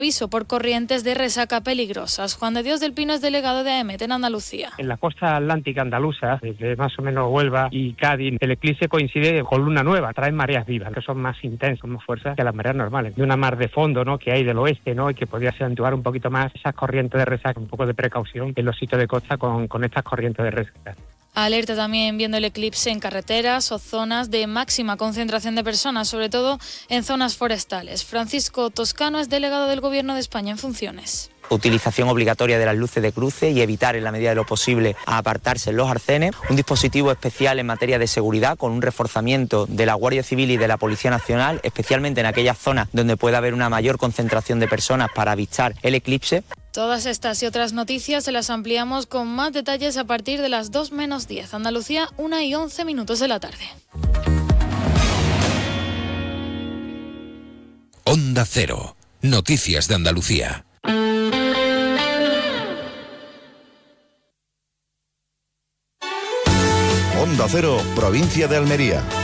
Aviso por corrientes de resaca peligrosas. Juan de Dios del Pino es delegado de AEMET en Andalucía. En la costa atlántica andaluza, desde más o menos Huelva y Cádiz, el eclipse coincide con luna nueva, traen mareas vivas, que son más intensas, más fuertes que las mareas normales. De una mar de fondo, ¿no?, que hay del oeste, ¿no?, y que podría acentuar un poquito más esas corrientes de resaca, un poco de precaución en los sitios de costa con estas corrientes de resaca. Alerta también viendo el eclipse en carreteras o zonas de máxima concentración de personas, sobre todo en zonas forestales. Francisco Toscano es delegado del Gobierno de España en funciones. Utilización obligatoria de las luces de cruce y evitar en la medida de lo posible apartarse en los arcenes. Un dispositivo especial en materia de seguridad con un reforzamiento de la Guardia Civil y de la Policía Nacional, especialmente en aquellas zonas donde pueda haber una mayor concentración de personas para avistar el eclipse. Todas estas y otras noticias se las ampliamos con más detalles a partir de las 2 menos 10. Andalucía, 1:11 de la tarde. Onda Cero. Noticias de Andalucía. Onda Cero, provincia de Almería.